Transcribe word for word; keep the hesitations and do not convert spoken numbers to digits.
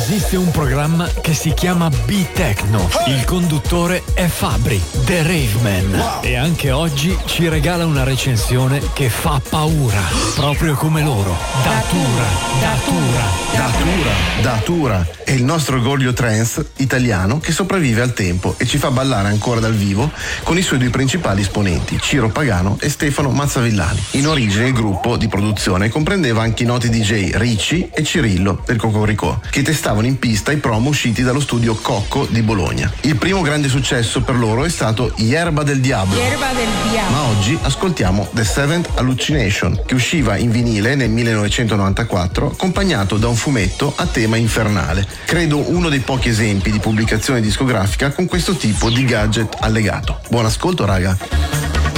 Esiste un programma che si chiama B-Techno. Il conduttore è Fabri, The Raveman. Wow. E anche oggi ci regala una recensione che fa paura. Proprio come loro. Datura, Datura, Datura. Datura è il nostro orgoglio trance italiano che sopravvive al tempo e ci fa ballare ancora dal vivo con i suoi due principali esponenti, Ciro Pagano e Stefano Mazzavillani. In origine il gruppo di produzione comprendeva anche i noti D J Ricci e Cirillo del Cocorico, che testavano in pista i promo usciti dallo studio Cocco di Bologna. Il primo grande successo per loro è stato Yerba del Diablo. Yerba del Diablo. Ma oggi ascoltiamo The Seventh Hallucination, che usciva in vinile nel millenovecentonovantaquattro, accompagnato da un fumetto a tema infernale. Credo uno dei pochi esempi di pubblicazione discografica con questo tipo di gadget allegato. Buon ascolto, raga.